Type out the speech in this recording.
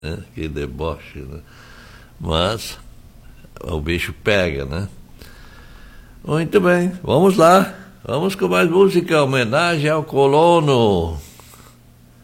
né? Que deboche, né? Mas o bicho pega, né? Muito bem, vamos lá. Vamos com mais música, homenagem ao colono.